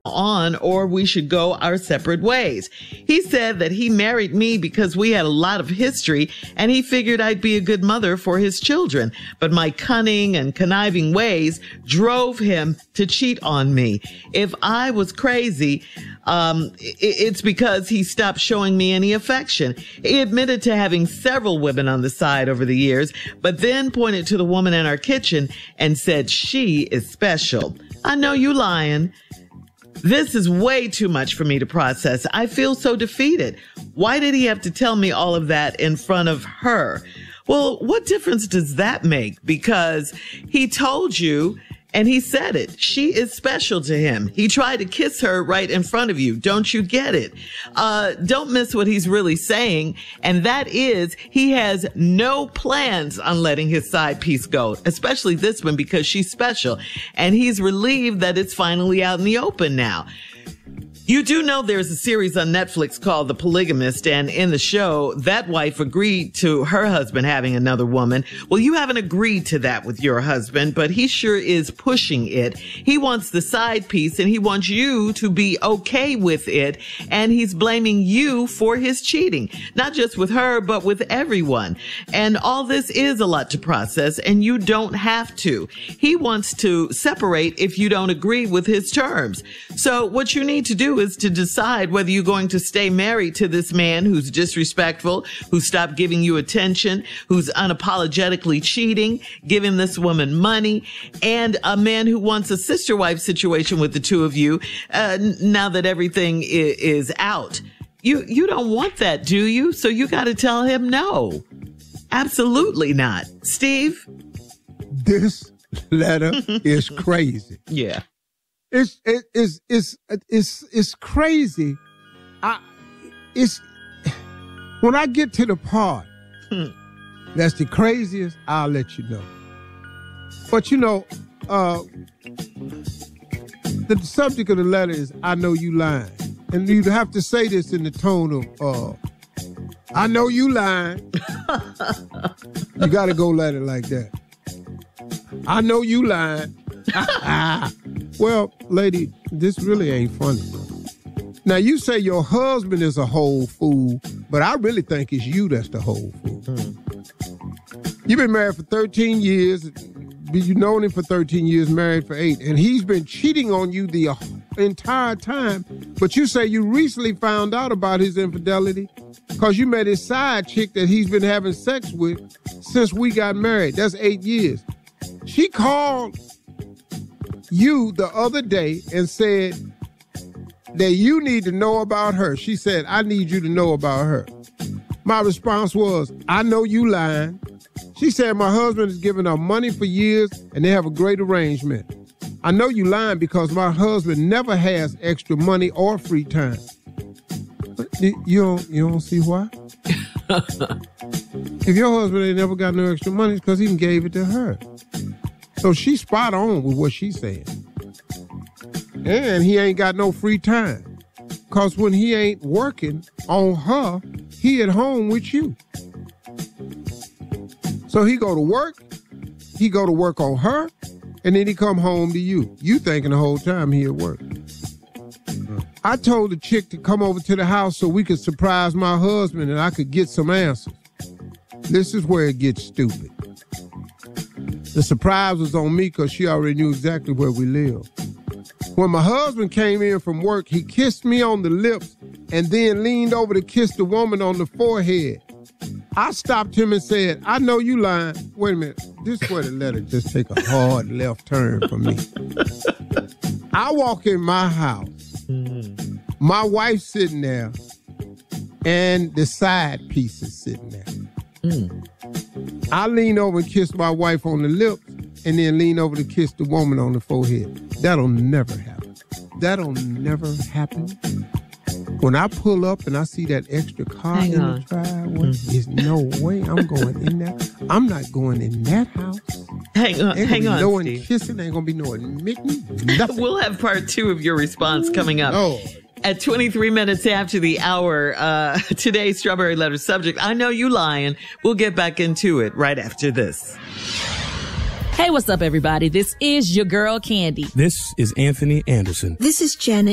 on or we should go our separate ways. He said that he married me because we had a lot of history and he figured I'd be a good mother for his children. But my cunning and conniving ways drove him to cheat on me. If I was crazy, it's because he stopped showing me any affection. He admitted to having several women on the side over the years, but then pointed to the woman in our kitchen and said she is special. I know you lying. This is way too much for me to process. I feel so defeated. Why did he have to tell me all of that in front of her? Well, what difference does that make? Because he told you and he said it. She is special to him. He tried to kiss her right in front of you. Don't you get it? Don't miss what he's really saying. And that is he has no plans on letting his side piece go, especially this one because she's special. And he's relieved that it's finally out in the open now. You do know there's a series on Netflix called The Polygamist, and in the show, that wife agreed to her husband having another woman. Well, you haven't agreed to that with your husband, but he sure is pushing it. He wants the side piece, and he wants you to be okay with it, and he's blaming you for his cheating, not just with her, but with everyone. And all this is a lot to process, and you don't have to. He wants to separate if you don't agree with his terms. So what you need to do is to decide whether you're going to stay married to this man who's disrespectful, who stopped giving you attention, who's unapologetically cheating, giving this woman money, and a man who wants a sister-wife situation with the two of you now that everything is out. You don't want that, do you? So you got to tell him no. Absolutely not. Steve? This letter is crazy. Yeah. It's crazy. When I get to the part that's the craziest, I'll let you know. But you know, the subject of the letter is I know you lying. And you'd have to say this in the tone of I know you lying. You gotta go let it like that. I know you lying. Well, lady, this really ain't funny. Now, you say your husband is a whole fool, but I really think it's you that's the whole fool. You've been married for 13 years. You've known him for 13 years, married for 8. And he's been cheating on you the entire time. But you say you recently found out about his infidelity because you met his side chick that he's been having sex with since we got married. That's 8 years. She called you the other day and said that you need to know about her. She said, I need you to know about her. My response was, I know you lying. She said, my husband has given her money for years and they have a great arrangement. I know you lying because my husband never has extra money or free time. You don't see why? If your husband ain't never got no extra money, it's because he gave it to her. So she's spot on with what she's saying. And he ain't got no free time. Because when he ain't working on her, he at home with you. So he go to work on her, and then he come home to you. You thinking the whole time he at work. I told the chick to come over to the house so we could surprise my husband and I could get some answers. This is where it gets stupid. The surprise was on me because she already knew exactly where we lived. When my husband came in from work, he kissed me on the lips and then leaned over to kiss the woman on the forehead. I stopped him and said, I know you lying. Wait a minute. This is where the letter just take a hard left turn for me. I walk in my house. My wife's sitting there and the side piece is sitting there. I lean over and kiss my wife on the lips and then lean over to kiss the woman on the forehead. That'll never happen. That'll never happen. When I pull up and I see that extra car in the driveway, there's no way I'm going in there. I'm not going in that house. Hang on, no one Steve. kissing, ain't gonna be no admitting, nothing. We'll have part 2 of your response coming up. Oh. At 23 minutes after the hour, today's Strawberry Letter subject, I know you lying. We'll get back into it right after this. Hey, what's up, everybody? This is your girl, Candy. This is Anthony Anderson. This is Janet